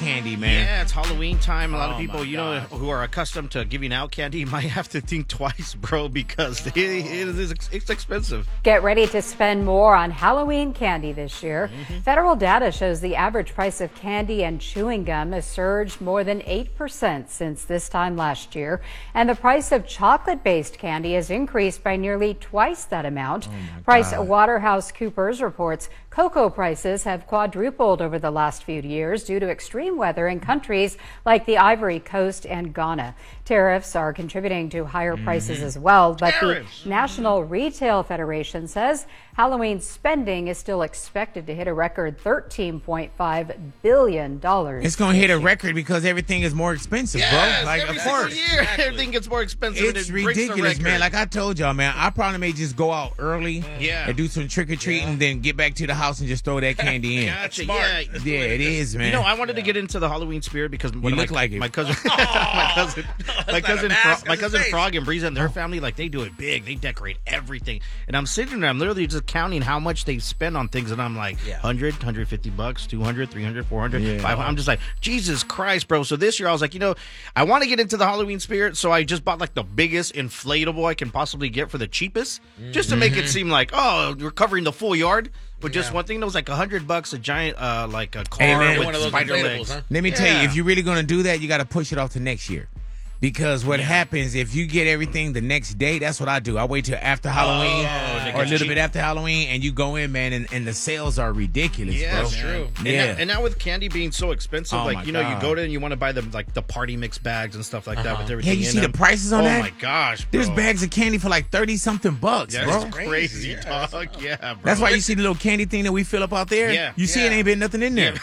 candy, man. Yeah, it's Halloween time. A lot of Oh, people, my gosh. who are accustomed to giving out candy might have to think twice, bro, because it's expensive. Get ready to spend more on Halloween candy this year. Federal data shows the average price of candy and chewing gum has surged more than 8% since this time last year. And the price of chocolate-based candy has increased by nearly twice that amount. Price Waterhouse Coopers reports cocoa prices have quadrupled over the last few years due to extreme weather in countries like the Ivory Coast and Ghana. Tariffs are contributing to higher prices as well, but the National Retail Federation says Halloween spending is still expected to hit a record $13.5 billion. It's going to hit a record because everything is more expensive, Yes, bro. Like, every of single course. year, everything gets more expensive. and It's it breaks the ridiculous, man. record. Like I told y'all, man, I probably may just go out early and do some trick-or-treating, then get back to the house and just throw that candy in. Gotcha. Smart. Yeah, Yeah, it is, man. You know, I wanted to get into the Halloween spirit because You look like it. my cousin, my cousin Frog and Breeza and their family, like they do it big. They decorate everything, and I'm sitting there, I'm literally just counting how much they spend on things, and I'm like, 100, 150 bucks, 200, 300, 400, 500. I'm just like, Jesus Christ, bro. So this year I was like, I want to get into the Halloween spirit, so I just bought like the biggest inflatable I can possibly get for the cheapest, just to make it seem like, oh, we're covering the full yard. But just one thing, that was like $100, a giant, like a car man, with one of those spider inflatables, legs. huh? Let me tell you, if you're really going to do that, you got to push it off to next year. Because what happens if you get everything the next day, that's what I do. I wait till after Halloween or a little bit after Halloween, and you go in, man, and the sales are ridiculous, Yeah, bro. that's true. Yeah. And now with candy being so expensive, Oh, like, my you God. go there and you want to buy the party mix bags and stuff like that with everything Yeah, you in see the them. prices on that? Oh my gosh, bro. There's bags of candy for like 30-something bucks, Yeah, bro. it's crazy, dog. Yeah, bro. That's why you see the little candy thing that we fill up out there. Yeah. You see it ain't been nothing in there.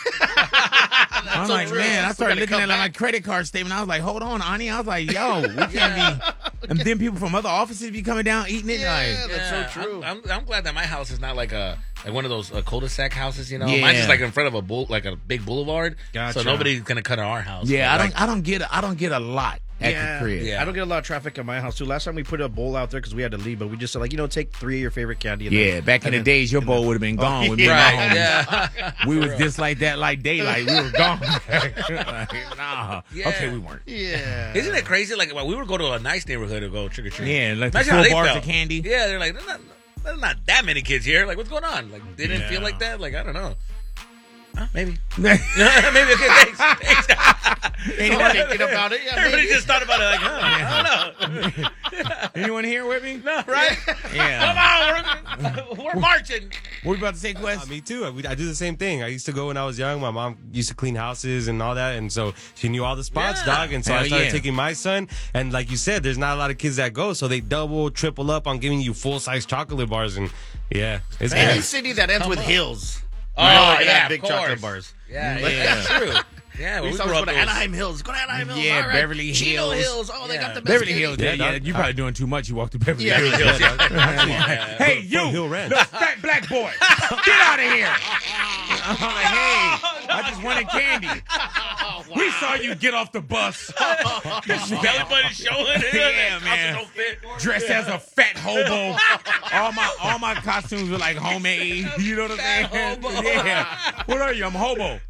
I'm so like, true. man, I We started gotta looking come at my back. credit card statement. I was like, hold on, Ani. I was like, yo, we can't be. And then people from other offices be coming down eating it. Yeah, Like, that's so true. I'm glad that my house is not like one of those cul-de-sac houses. Yeah. Mine's just like in front of a big boulevard. Gotcha. So nobody's gonna cut our house. yeah, But, I don't get a lot at the crib. Yeah. I don't get a lot of traffic at my house too. Last time we put a bowl out there because we had to leave, but we just said, like, take 3 of your favorite candy. And Yeah, then, back in and the then- days, your bowl would have been gone with me and my Right. homies. Yeah. We was just like that, like daylight. We were gone. Like, nah. Yeah. Okay, we weren't. Yeah. Isn't it crazy? Like when we would go to a nice neighborhood to go trick or treat. Yeah, like the Imagine how full they bars felt. of candy. Yeah, they're like, there's not that many kids here. Like, what's going on? Like, they didn't feel like that. Like, I don't know. Maybe. Maybe. Okay. Thanks. Anyone thinking about it? Yeah, Everybody maybe. just thought about it. Like, I don't know. Anyone here with me? No, right? Yeah. Come on, we're marching. What were you about to say, Quest? Me too. I do the same thing. I used to go when I was young. My mom used to clean houses and all that, and so she knew all the spots, Yeah. dog. And so Hell I started yeah. taking my son. And like you said, there's not a lot of kids that go, so they double, triple up on giving you full size chocolate bars. And it's Any good. city that ends with hills. Oh, They yeah, have big of course. chocolate bars. Yeah, that's true. Yeah, We we used to grew always up go to those- Anaheim Hills. Go to Anaheim Hills. Yeah, All right. Beverly Chino Hills. Hills. Oh, they got the best Beverly candy. Hills. Yeah, Yeah, dog. you probably doing too much. You walk through Beverly Yeah. Hills. Hills, yeah. Hey, you, Hill Ranch. little fat black boy, get out of here. I'm like, hey, I just wanted candy. We saw you get off the bus. Belly button showing. Yeah, man. Don't fit. Dressed as a fat hobo. All my costumes were like homemade. You know what I'm saying? Fat hobo. Yeah. What are you? I'm hobo.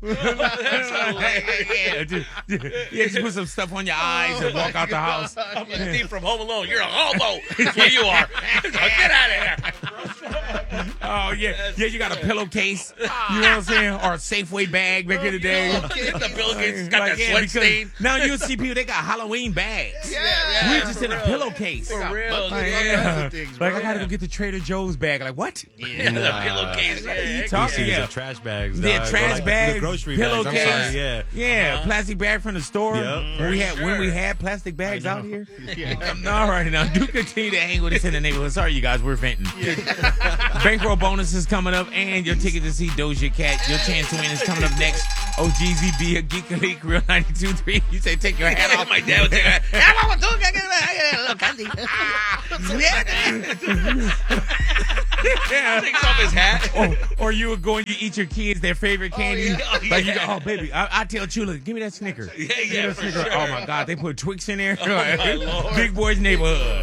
Just put some stuff on your eyes and walk out the house. I'm Steve from Home Alone. You're a hobo. That's what you are. Get out of here. Oh yeah, you got a pillowcase. You know what I'm saying? Or a Safeway bag back in the day. The pillowcase got Like, that yeah, sweat because stain. now you see people, they got Halloween bags. Yeah. We're just in a pillowcase. For real. Like, Yeah. things, Like, bro. I gotta go get the Trader Joe's bag. Like, what? Yeah, the pillowcase. Yeah, Talking These yeah. are trash bags. Yeah, dog. trash Like bags, the grocery bags. I'm pillowcase. sorry. Yeah. Yeah, plastic bag from the store. Yep. When we had plastic bags out here. All right, now do continue to hang with us in the neighborhood. Sorry, you guys, we're venting. Bankroll bonuses coming up, and your ticket to see Doja Cat. Your chance to win is coming up next. OGZB, a Geek League, Real 92.3. You say take your hat off. My dad would take it. I want to get a little candy. Takes off his hat. Or you would go and you eat your kids their favorite candy. yeah. Like you go, oh baby, I tell Chula, give me that Snicker. Yeah, Give me that for Snicker. sure. Oh my God, they put Twix in there. my Lord. Big Boy's Neighborhood.